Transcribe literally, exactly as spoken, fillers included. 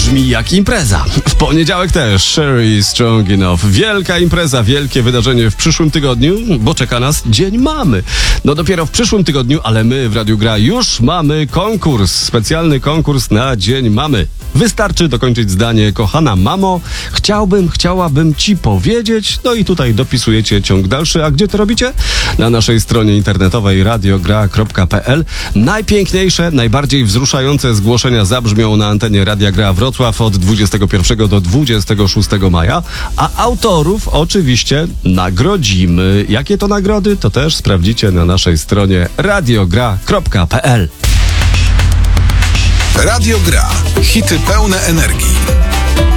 brzmi jak impreza. W poniedziałek też Sherry Strong Enough. Wielka impreza, wielkie wydarzenie w przyszłym tygodniu, bo czeka nas Dzień Mamy. No dopiero w przyszłym tygodniu, ale my w Radiu Gra już mamy konkurs. Specjalny konkurs na Dzień Mamy. Wystarczy dokończyć zdanie: kochana mamo, chciałbym, chciałabym ci powiedzieć. No i tutaj dopisujecie ciąg dalszy. A gdzie to robicie? Na naszej stronie internetowej radiogra kropka pe el. Najpiękniejsze, najbardziej wzruszające zgłoszenia zabrzmią na antenie Radia Gra Wrocław od dwudziestego pierwszego do dwudziestego szóstego maja, a autorów oczywiście nagrodzimy. Jakie to nagrody? To też sprawdzicie na naszej stronie radiogra kropka pe el. Radio Gra. Hity pełne energii.